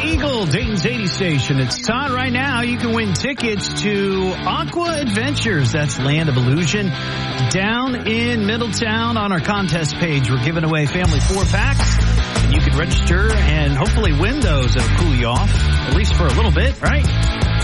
Eagle, Dayton's 80 station. It's Todd right now. You can win tickets to Aqua Adventures. That's Land of Illusion down in Middletown. On our contest page, we're giving away family 4-packs. And you can register and hopefully win those. That'll cool you off, at least for a little bit, right?